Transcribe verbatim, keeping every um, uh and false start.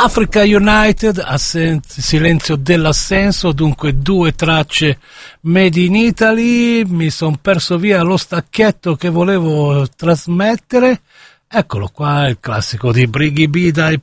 Africa United, assen- silenzio dell'assenso, dunque due tracce made in Italy. Mi sono perso via lo stacchetto che volevo trasmettere. Eccolo qua, il classico di Briggy B, dai